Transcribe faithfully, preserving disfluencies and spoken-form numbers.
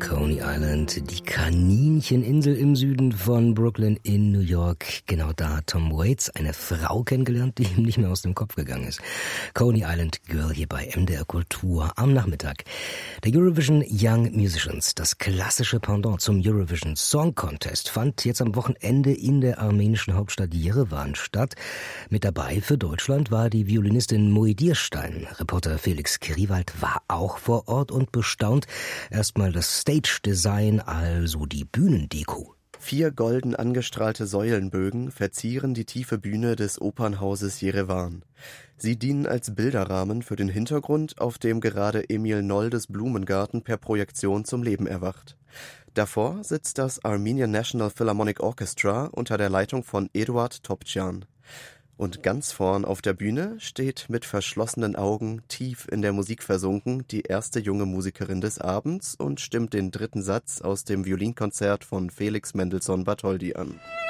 Coney Island, die Kanincheninsel im Süden von Brooklyn in New York. Genau da hat Tom Waits eine Frau kennengelernt, die ihm nicht mehr aus dem Kopf gegangen ist. Coney Island Girl hier bei M D R Kultur am Nachmittag. Der Eurovision Young Musicians, das klassische Pendant zum Eurovision Song Contest, fand jetzt am Wochenende in der armenischen Hauptstadt Jerewan statt. Mit dabei für Deutschland war die Violinistin Moe Dierstein. Reporter Felix Kriwald war auch vor Ort und bestaunt erstmal das Stage-Design, also die Bühnendeko. Vier golden angestrahlte Säulenbögen verzieren die tiefe Bühne des Opernhauses Jerewan. Sie dienen als Bilderrahmen für den Hintergrund, auf dem gerade Emil Noldes Blumengarten per Projektion zum Leben erwacht. Davor sitzt das Armenian National Philharmonic Orchestra unter der Leitung von Eduard Topcian. Und ganz vorn auf der Bühne steht mit verschlossenen Augen, tief in der Musik versunken, die erste junge Musikerin des Abends und stimmt den dritten Satz aus dem Violinkonzert von Felix Mendelssohn Bartholdy an.